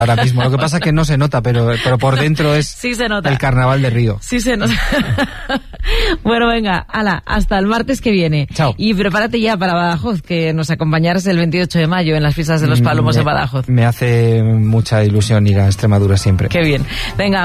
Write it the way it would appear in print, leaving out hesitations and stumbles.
ahora mismo. Lo que pasa es que no se nota, pero por dentro es sí se nota. El carnaval de Río. Sí se nota. Bueno, venga, ala, hasta el martes que viene. Chao. Y prepárate ya para Badajoz, que nos acompañarás el 28 de mayo en las fiestas de los Palomos de Badajoz. Me hace mucha ilusión ir a Extremadura siempre. Qué bien. Venga.